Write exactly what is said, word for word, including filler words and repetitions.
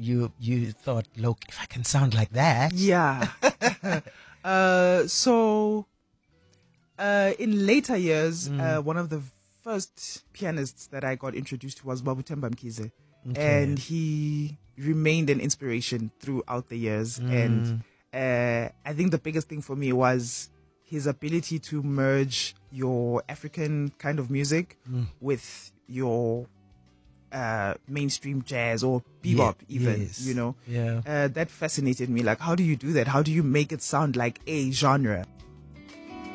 you you thought, look, if I can sound like that. Yeah. uh, so uh, in later years, Mm. uh, one of the first pianists that I got introduced to was Babu Themba Mkhize. Okay. And he remained an inspiration throughout the years. Mm. And uh, I think the biggest thing for me was his ability to merge your African kind of music Mm. with your uh, mainstream jazz or bebop, Yeah, even, yes. you know. Yeah. Uh, that fascinated me. Like, how do you do that? How do you make it sound like a genre?